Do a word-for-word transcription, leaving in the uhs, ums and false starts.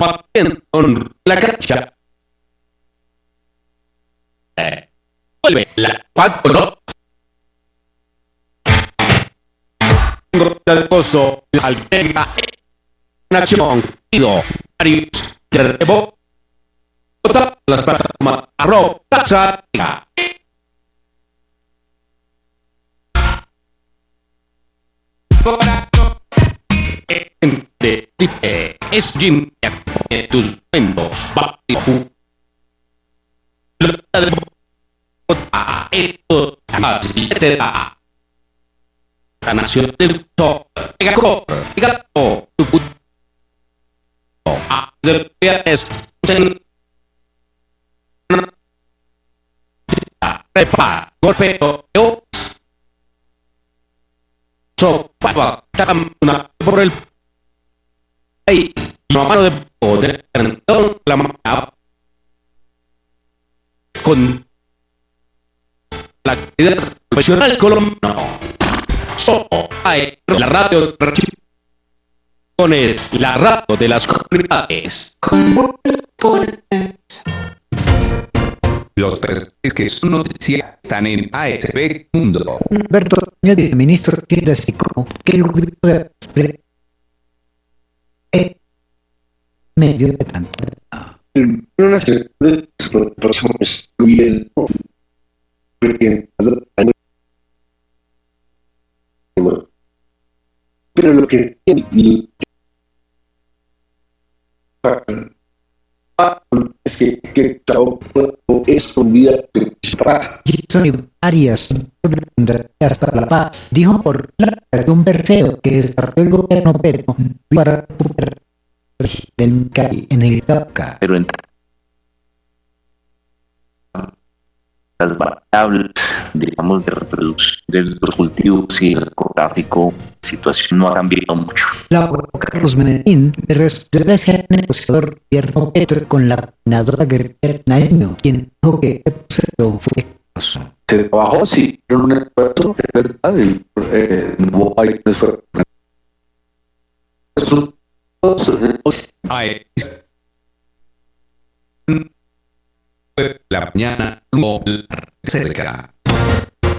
batiendo en la cancha. Eh, vuelve la cuatro. Del costo alberga una acción ido varios de rebote las plataformas arroba taza de es Jim de tus vendos bajo a esto más te da la nación del top gato gato tu fútbol a de es en prepa golpeo so para una por el ahí la mano de poder la mano con la actividad profesional colombiana. So, hay la radio con es la radio de las comunidades. Los personajes que son noticias están en A S B Mundo. Humberto, el viceministro, tiene explicó que el grupo de eh, medio de tanto. El Pleno Nacional de las Personas incluye pero lo que tiene es que que es un día que son varias para la paz, dijo por un verseo que desarrolló el gobierno pero para recuperar del Cali en el Cauca. Pero en las variables, digamos, de reproducción de los cultivos y el narcotráfico, la situación no ha cambiado mucho. La Carlos Medellín debe ser negociador gobierno Petro con la senadora Guerrero Nareño, quien dijo que el proceso fue exitoso. Se trabajó, sí, en un experto, es verdad, y eh, no hay fue Ay, la mañana no cerca.